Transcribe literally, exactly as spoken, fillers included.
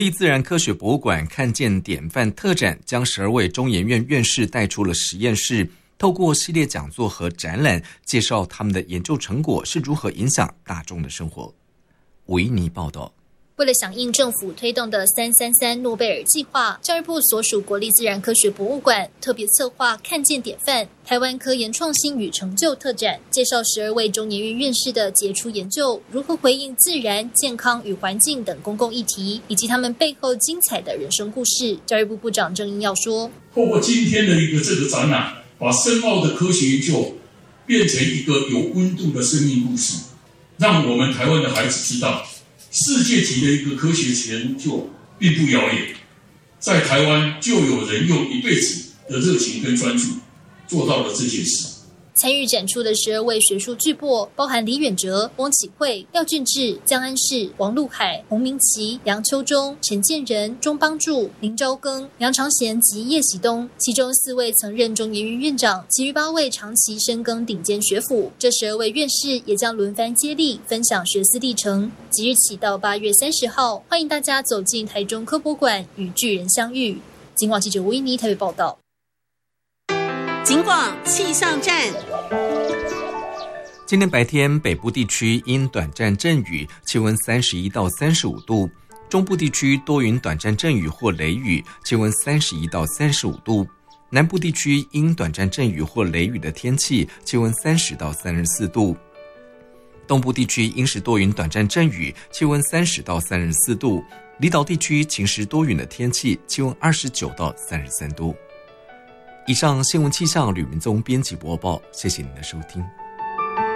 国立自然科学博物馆看见典范特展将十二位中研院院士带出了实验室，透过系列讲座和展览，介绍他们的研究成果是如何影响大众的生活。维尼报道。 为了响应政府推动的三三三诺贝尔计划，教育部所属国立自然科学博物馆特别策划看见典范台湾科研创新与成就特展，介绍十二位中研院院士的杰出研究如何回应自然、健康与环境等公共议题，以及他们背后精彩的人生故事。教育部部长郑英耀说， 透过今天的一个这个展览，把深奥的科学研究变成一个有温度的生命故事，让我们台湾的孩子知道世界级的一个科学研究并不遥远，在台湾就有人用一辈子的热情跟专注做到了这件事。 参与展出的十二位学术巨擘包含李远哲、翁启惠、廖俊志、江安世、王陆海、洪明奇、杨秋中、陈建仁、钟邦柱、林昭庚、杨长贤及叶喜东，其中四位曾任中研院院长，其余八位长期深耕顶尖学府。这十二位院士也将轮番接力分享学思历程。即日起到八月三十号，欢迎大家走进台中科博馆与巨人相遇。警广记者吴依妮台北报道。 警广气象站。 今天白天北部地区因短暂阵雨，气温三十一到三十五度；中部地区多云短暂阵雨或雷雨，气温三十一到三十五度；南部地区因短暂阵雨或雷雨的天气，气温三十到三十四度；东部地区因时多云短暂阵雨，气温三十到三十四度；离岛地区晴时多云的天气，气温二十九到三十三度。以上新闻气象吕明宗编辑播报，谢谢您的收听。